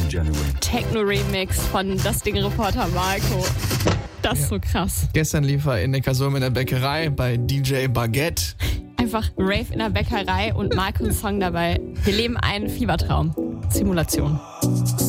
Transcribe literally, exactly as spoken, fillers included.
Techno-Remix von Das Ding-Reporter Marco. Das ist Ja. so krass. Gestern lief er in Neckarsulm in der Bäckerei bei D J Baguette. Einfach Rave in der Bäckerei und Marcos Song dabei. Wir leben einen Fiebertraum. Simulation.